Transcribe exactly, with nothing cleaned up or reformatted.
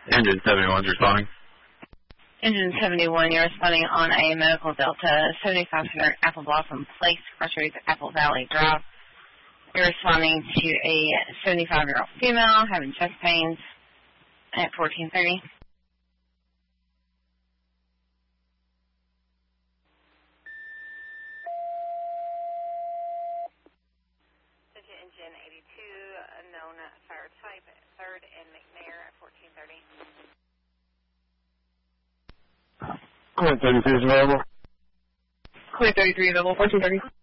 Engine seventy-one is responding. Engine seventy-one, you're responding on a medical Delta seventy-five hundred Apple Blossom Place, Crossroads, Apple Valley Drive. You're responding to a seventy-five-year-old female having chest pains at fourteen thirty. Engine eighty-two, known fire type, third and McNair at fourteen thirty. Clear thirty-three is available. Clear thirty-three available, fourteen thirty.